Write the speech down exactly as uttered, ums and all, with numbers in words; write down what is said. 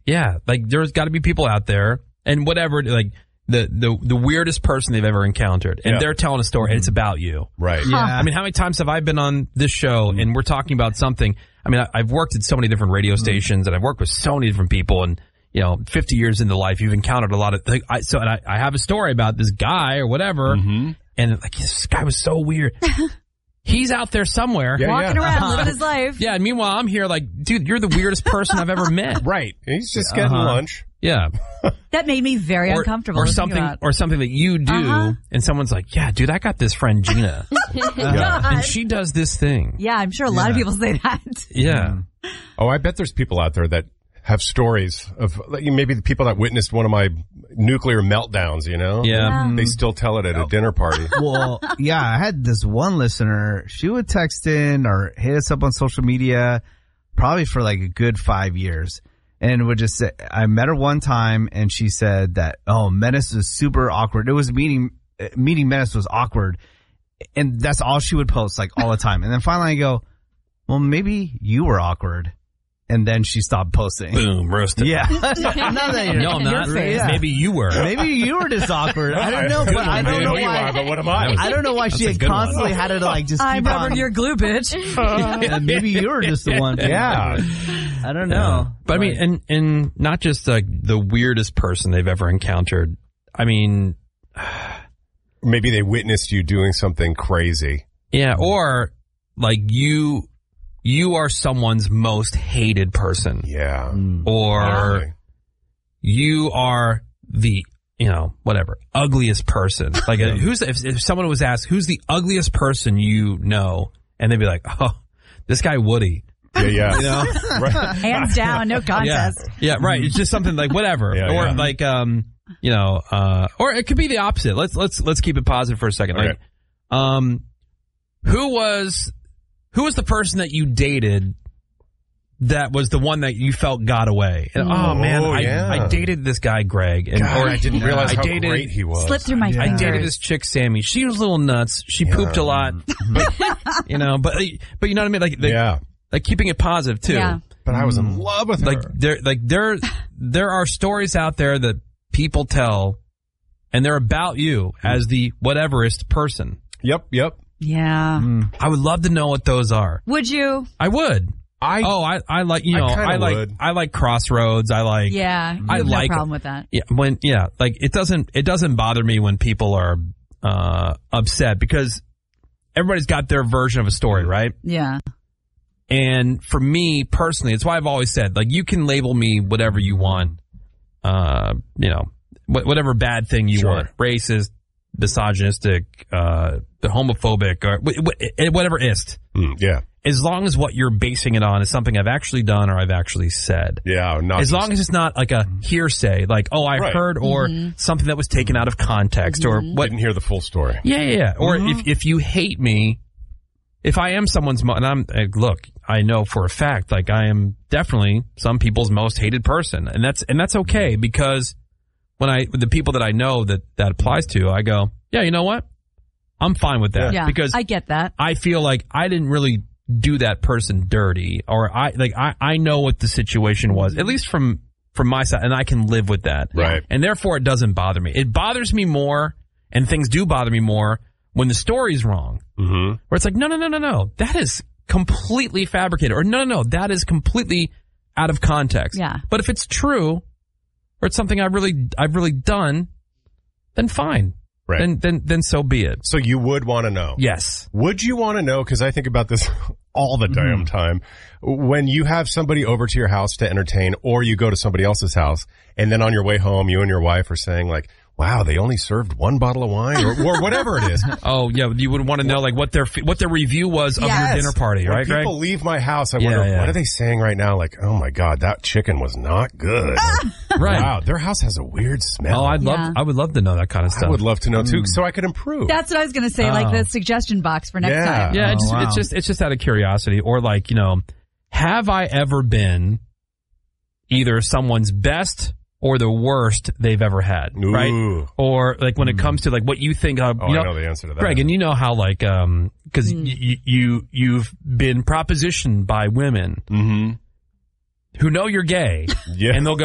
Yeah, like there's got to be people out there, and whatever, like the the, the weirdest person they've ever encountered, and yeah. they're telling a story, and it's about you. Right. Yeah. I mean, how many times have I been on this show, and we're talking about something? I mean, I, I've worked at so many different radio stations, and I've worked with so many different people, and you know, fifty years into life, you've encountered a lot of. Like, I, so, and I, I have a story about this guy or whatever, mm-hmm. and like this guy was so weird. He's out there somewhere. Yeah, Walking yeah. around, uh-huh. living his life. Yeah, and meanwhile, I'm here like, dude, you're the weirdest person I've ever met. Right. He's just getting uh-huh. lunch. Yeah. That made me very or, uncomfortable. Or something or something that you do, uh-huh. and someone's like, yeah, dude, I got this friend, Gina. yeah. And she does this thing. Yeah, I'm sure a lot yeah. of people say that. Yeah. Oh, I bet there's people out there that have stories of like, maybe the people that witnessed one of my nuclear meltdowns, you know? Yeah. They still tell it at a dinner party. Well, yeah, I had this one listener, she would text in or hit us up on social media probably for like a good five years. And would just say, I met her one time and she said that, oh, Menace was super awkward. It was meeting, meeting Menace was awkward. And that's all she would post like all the time. And then finally I go, well, maybe you were awkward. And then she stopped posting. Boom, roasted. Yeah. no, I'm not. Yeah. Maybe you were. Maybe you were just awkward. I don't know, but I don't know why. You are, but what am I? I don't know why she had constantly one. had to like just I'm keep on. I'm your glue, bitch. Yeah, maybe you were just the one. Yeah. I don't know. Yeah. But I mean, and and not just like the weirdest person they've ever encountered. I mean, maybe they witnessed you doing something crazy. Yeah, or like you. You are someone's most hated person. Yeah. Or Probably. you are the, you know, whatever, ugliest person. Like, a, who's if, if someone was asked, who's the ugliest person you know? And they'd be like, oh, this guy Woody. Yeah, yeah. You know? Right. Hands down, no contest. Yeah, yeah, right. It's just something like whatever. Yeah, or yeah. like, um, you know, uh, or it could be the opposite. Let's, let's, let's keep it positive for a second. Okay. Like, um, who was... Who was the person that you dated that was the one that you felt got away? And, oh, oh, man, I, yeah. I dated this guy, Greg. And, God, or I didn't realize I how dated, great he was. Slipped through my yeah. fingers. I dated this chick, Sammy. She was a little nuts. She yeah. pooped a lot. But, you know, but but you know what I mean? Like, like, yeah. like keeping it positive, too. Yeah. But I was in love with her. Like, there, like there, there are stories out there that people tell, and they're about you as the whateverist person. Yep, yep. Yeah. Mm. I would love to know what those are. Would you? I would. I oh, I, I like you know I, I like would. I like Crossroads. I like yeah. You I have like no problem with that. Yeah, when yeah, like it doesn't it doesn't bother me when people are uh, upset because everybody's got their version of a story, right? Yeah. And for me personally, it's why I've always said like you can label me whatever you want, uh, you know, wh- whatever bad thing you sure. want, racist, misogynistic, uh, homophobic, or wh- wh- whatever ist. Mm, yeah. As long as what you're basing it on is something I've actually done or I've actually said. Yeah. Not as just, long as it's not like a hearsay, like, oh, I right. heard, or mm-hmm. something that was taken out of context, mm-hmm. or what. Didn't hear the full story. Yeah, yeah, yeah. Or Mm-hmm. if, if you hate me, if I am someone's, mo- and I'm, uh, look, I know for a fact, like, I am definitely some people's most hated person. And that's, and that's okay because when I, the people that I know that that applies to, I go, yeah, you know what? I'm fine with that. Yeah, because I get that. I feel like I didn't really do that person dirty, or I like I, I know what the situation was, at least from from my side, and I can live with that. Right. And therefore it doesn't bother me. It bothers me more, and things do bother me more when the story's wrong. Mm-hmm. Where it's like, no, no, no, no, no, that is completely fabricated, or no, no, no, that is completely out of context. Yeah. But if it's true, or it's something I really I've really done, then fine. Right. Then, then, then so be it. So you would want to know. Yes. Would you want to know, because I think about this all the damn time, when you have somebody over to your house to entertain, or you go to somebody else's house, and then on your way home, you and your wife are saying like, wow, they only served one bottle of wine, or, or whatever it is. Oh, yeah, you would want to know like what their what their review was of Yes. your dinner party, When right, Greg? people leave my house, I Yeah, wonder, yeah. what are they saying right now? Like, oh my God, that chicken was not good. Right. Wow, their house has a weird smell. Oh, I'd love Yeah. I would love to know that kind of stuff. I would love to know too, so I could improve. That's what I was going to say, like Oh. the suggestion box for next Yeah. time. Yeah, it's, Oh, wow. it's just it's just out of curiosity, or like, you know, have I ever been either someone's best or the worst they've ever had, Ooh. right? Or like when it comes to like what you think of, Oh, you I know, know the answer to that. Greg, and you know how like um because Mm. y- you you've been propositioned by women Mm-hmm. who know you're gay, Yeah. and they'll go,